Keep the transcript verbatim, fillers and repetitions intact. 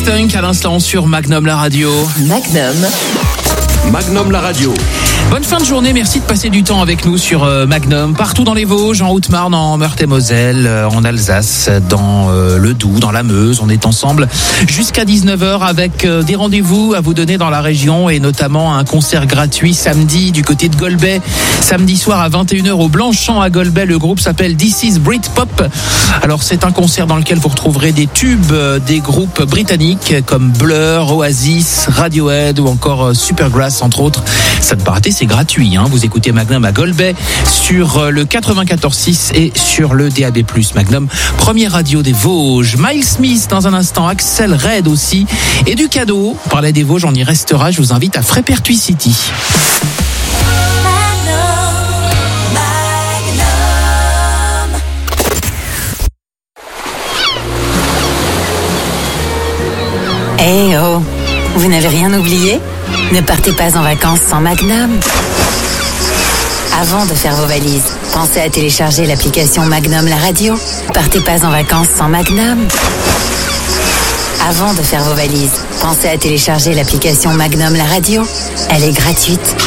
Stunk à l'instant sur Magnum la radio. Magnum. Magnum la radio. Bonne fin de journée, merci de passer du temps avec nous sur euh, Magnum, partout dans les Vosges, en Haute-Marne, en Meurthe-et-Moselle, euh, en Alsace, dans euh, le Doubs, dans la Meuse. On est ensemble jusqu'à dix-neuf heures avec euh, des rendez-vous à vous donner dans la région et notamment un concert gratuit samedi du côté de Golbey. Samedi soir à vingt et une heures au Blanc-Champ à Golbey. Le groupe s'appelle This is Britpop. Alors c'est un concert dans lequel vous retrouverez des tubes euh, des groupes britanniques comme Blur, Oasis, Radiohead ou encore euh, Supergrass entre autres. Ça ne pas rater, c'est gratuit. Hein. Vous écoutez Magnum à Golbey sur le quatre-vingt-quatorze six et sur le D A B plus. Magnum, première radio des Vosges. Miles Smith dans un instant, Axel Red aussi. Et du cadeau, on parlait des Vosges, on y restera. Je vous invite à Frépertuis City. Eh oh, vous n'avez rien oublié ? Ne partez pas en vacances sans Magnum. Avant de faire vos valises, pensez à télécharger l'application Magnum la radio. Partez pas en vacances sans Magnum. Avant de faire vos valises, pensez à télécharger l'application Magnum la radio. Elle est gratuite.